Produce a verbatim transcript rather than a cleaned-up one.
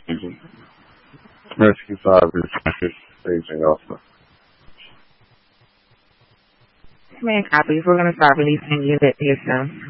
Rescue five is staging also. Man, copies. We're going to start releasing unit P S M.